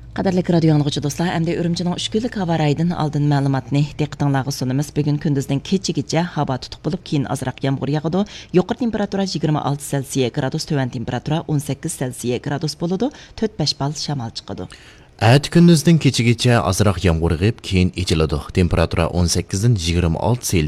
Qadarlik radio anlıqçı dostlar, əmdə Ürümçinin 3 günlük hava rayından aldın məlumatını diqqətinizə sunumuz. Bugün gündüzdən keçigicha hava tutuq bo'lib, keyin azroq yağmur yağıdı. Yuqori temperatura 26 Selsiya gradus, tövən temperatura 18 Selsiya gradus bo'ladi. 4-5 bal shamol chiqadi. Әт күндізден кечігече азырақ ямғыр ғып, кейін ечіледі. Температура 18-ден 26